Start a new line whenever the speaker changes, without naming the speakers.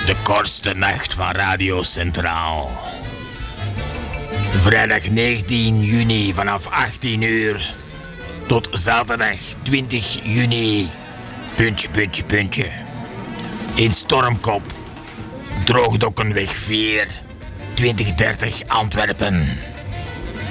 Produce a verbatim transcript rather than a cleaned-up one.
De kortste nacht van Radio Centraal. Vrijdag negentien juni vanaf achttien uur tot zaterdag twintig juni. Puntje, puntje, puntje. In Stormkop, Droogdokkenweg vier, twintig dertig Antwerpen.